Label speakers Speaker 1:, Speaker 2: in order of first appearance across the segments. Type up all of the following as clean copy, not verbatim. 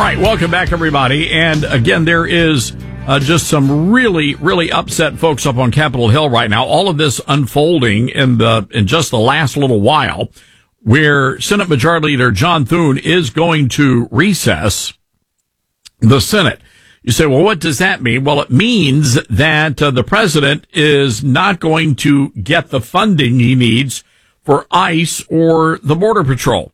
Speaker 1: right, welcome back, everybody. And again, there is just some really, really upset folks up on Capitol Hill right now. All of this unfolding in just the last little while, where Senate Majority Leader John Thune is going to recess the Senate. You say, well, what does that mean? Well, it means that the president is not going to get the funding he needs for ICE or the Border Patrol.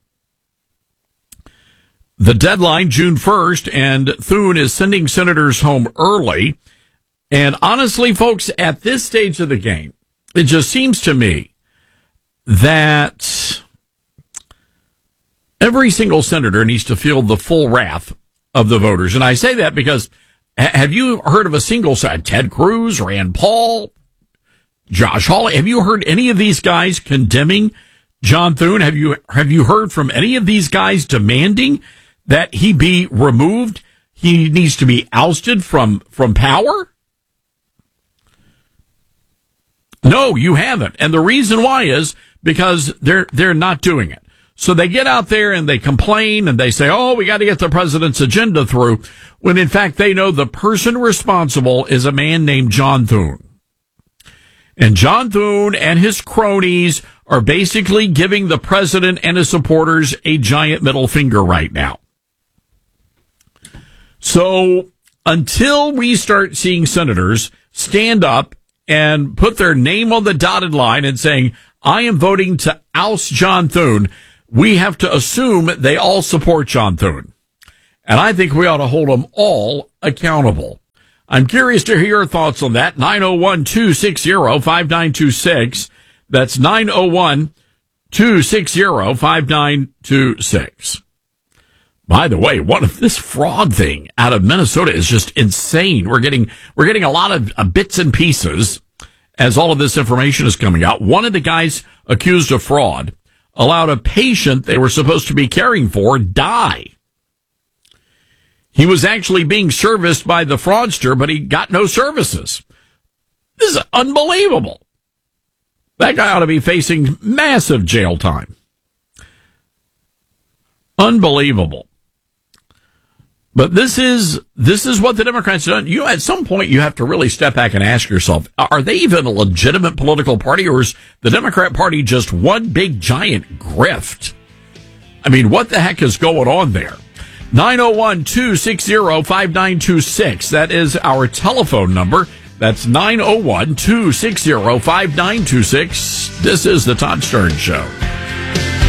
Speaker 1: The deadline, June 1st, and Thune is sending senators home early. And honestly, folks, at this stage of the game, it just seems to me that every single senator needs to feel the full wrath of the voters. And I say that because have you heard of a single side? Ted Cruz, Rand Paul, Josh Hawley. Have you heard any of these guys condemning John Thune? Have you heard from any of these guys demanding that he be removed? He needs to be ousted from power? No, you haven't. And the reason why is because they're not doing it. So they get out there and they complain and they say, oh, we got to get the president's agenda through, when in fact they know the person responsible is a man named John Thune. And John Thune and his cronies are basically giving the president and his supporters a giant middle finger right now. So until we start seeing senators stand up and put their name on the dotted line and saying, I am voting to oust John Thune, we have to assume they all support John Thune. And I think we ought to hold them all accountable. I'm curious to hear your thoughts on that. 901-260-5926. That's 901-260-5926. By the way, this fraud thing out of Minnesota is just insane. We're getting a lot of bits and pieces as all of this information is coming out. One of the guys accused of fraud allowed a patient they were supposed to be caring for die. He was actually being serviced by the fraudster, but he got no services. This is unbelievable. That guy ought to be facing massive jail time. Unbelievable. But this is what the Democrats have done. At some point, you have to really step back and ask yourself, are they even a legitimate political party, or is the Democrat Party just one big giant grift? I mean, what the heck is going on there? 901-260-5926. That is our telephone number. That's 901-260-5926. This is the Todd Stern Show.